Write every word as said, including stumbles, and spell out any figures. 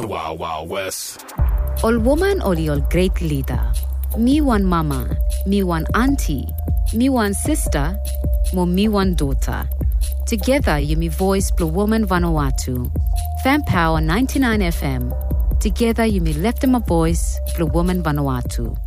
Wild Wild West. Ol woman ol ol great leader. Me one mama, me one auntie, me one sister, mo me one daughter. Together you me voice Blue Woman Vanuatu. Fan Power ninety-nine F M. Together you me left in my voice Blue Woman Vanuatu.